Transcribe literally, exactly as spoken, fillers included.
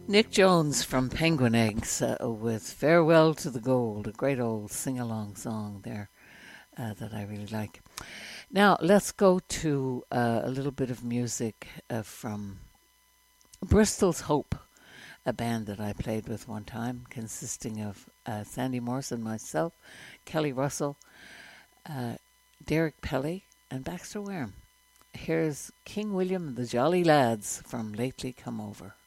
Nick Jones from Penguin Eggs uh, with Farewell to the Gold, a great old sing-along song there uh, that I really like. Now, let's go to uh, a little bit of music uh, from Bristol's Hope, a band that I played with one time, consisting of uh, Sandy Morrison, myself, Kelly Russell, uh, Derek Pelly, and Baxter Wareham. Here's King William and the Jolly Lads from Lately Come Over.